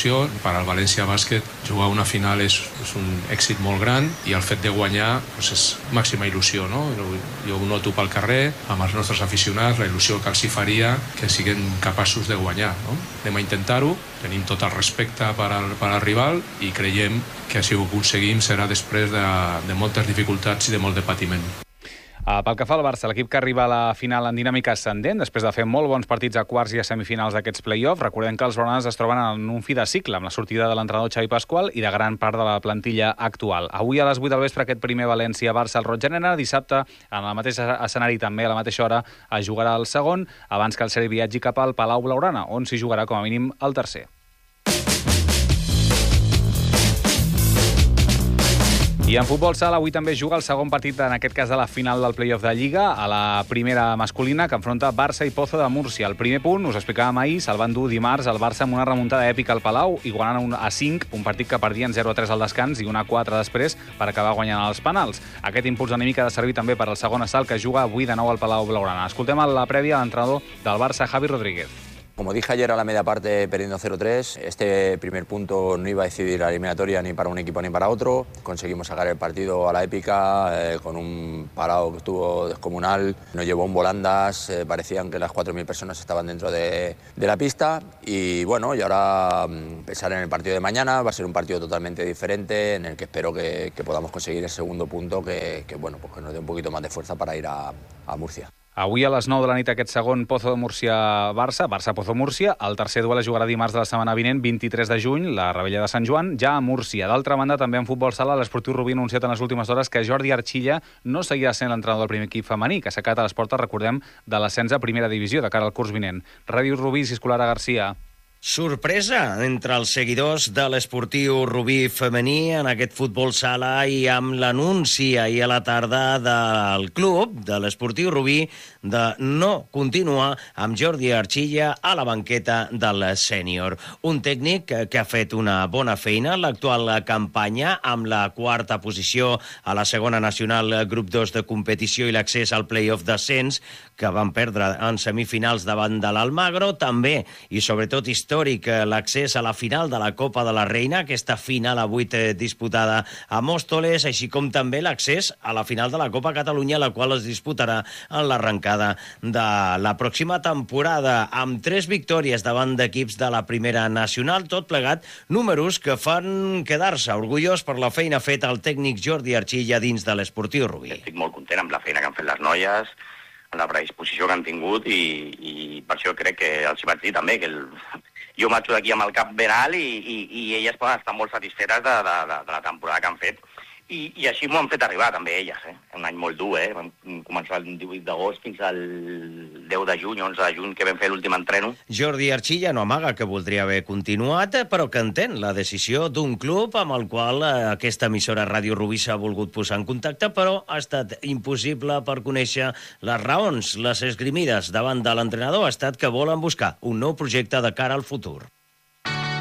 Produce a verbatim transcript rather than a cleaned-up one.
il·lusió. Per al València Bàsquet jugar una final és, és un èxit molt gran i el fet de guanyar doncs és màxima il·lusió, no? Jo ho noto pel carrer, amb els nostres aficionats, la il·lusió que els hi faria que siguin capaços de guanyar, no? Anem a intentar-ho, tenim tot el respecte per al, per al rival i creiem que si ho aconseguim serà després de, de moltes dificultats i de molt de patiment. Uh, pel que fa al Barça, l'equip que arriba a la final en dinàmica ascendent, després de fer molt bons partits a quarts i a semifinals d'aquests play-offs, recordem que els blaugranes es troben en un fi de cicle, amb la sortida de l'entrenador Xavi Pasqual i de gran part de la plantilla actual. Avui a les vuit del vespre, aquest primer València-Barça al Roig Arena, dissabte, en el mateix escenari també a la mateixa hora, es jugarà el segon, abans que el Serbi viatgi cap al Palau Blaugrana, on s'hi jugarà com a mínim el tercer. I en futbol sala avui també juga el segon partit, en aquest cas de la final del play-off de Lliga, a la primera masculina, que enfronta Barça i Pozo de Múrcia. El primer punt, us explicàvem ahir, se'l van dur dimarts el Barça amb una remuntada èpica al Palau, igualant a cinc, un partit que perdien zero a tres al descans i una a quatre després per acabar guanyant els penals. Aquest impuls anímic ha de servir també per al segon assalt, que juga avui de nou al Palau Blaugrana. Escoltem a la prèvia l'entrenador del Barça, Javi Rodríguez. Como dije ayer a la media parte perdiendo cero tres, este primer punto no iba a decidir la eliminatoria ni para un equipo ni para otro. Conseguimos sacar el partido a la épica eh, con un parado que estuvo descomunal. Nos llevó un volandas, eh, parecían que las cuatro mil personas estaban dentro de, de la pista. Y bueno, y ahora pensar en el partido de mañana, va a ser un partido totalmente diferente en el que espero que, que podamos conseguir el segundo punto que, que, bueno, pues que nos dé un poquito más de fuerza para ir a, a Murcia. Avui a les nou de la nit aquest segon Pozo de Múrcia-Barça, Barça-Pozo Múrcia. El tercer duel es jugarà dimarts de la setmana vinent, vint-i-tres de juny, la Rebella de Sant Joan, ja a Múrcia. D'altra banda, també en futbol sala, l'Esportiu Rubí ha anunciat en les últimes hores que Jordi Archilla no seguirà sent l'entrenador del primer equip femení, que s'ha quedat a les portes, recordem, de l'ascens a primera divisió de cara al curs vinent. Ràdio Rubí, Siscolara Garcia. Sorpresa entre els seguidors de l'Esportiu Rubí femení en aquest futbol sala i amb l'anunci ahir a la tarda del club, de l'Esportiu Rubí, de no continuar amb Jordi Archilla a la banqueta del sènior. Un tècnic que ha fet una bona feina en l'actual campanya amb la quarta posició a la segona nacional grup dos de competició i l'accés al play-off d'ascens, que van perdre en semifinals davant de l'Almagro, també i sobretot històric l'accés a la final de la Copa de la Reina, aquesta final a vuit disputada a Mòstoles, així com també l'accés a la final de la Copa Catalunya, la qual es disputarà en l'arrencada de la pròxima temporada, amb tres victòries davant d'equips de la primera nacional, tot plegat números que fan quedar-se orgullós per la feina feta al tècnic Jordi Archilla dins de l'Esportiu Rubí. Estic molt content amb la feina que han fet les noies, amb la predisposició que han tingut i, i per això crec que els hi vaig dir també que el, jo marxo d'aquí amb el cap ben alt i, i, i elles poden estar molt satisfetes de, de, de, de la temporada que han fet. I, i així m'ho han fet arribar també elles, eh? Un any molt dur, eh? Vam començar el divuit d'agost fins al deu de juny, onze de juny, que vam fer l'últim entreno. Jordi Archilla no amaga que voldria haver continuat, però que entén la decisió d'un club amb el qual aquesta emissora Ràdio Rubí s'ha volgut posar en contacte, però ha estat impossible per conèixer les raons, les esgrimides davant de l'entrenador, ha estat que volen buscar un nou projecte de cara al futur.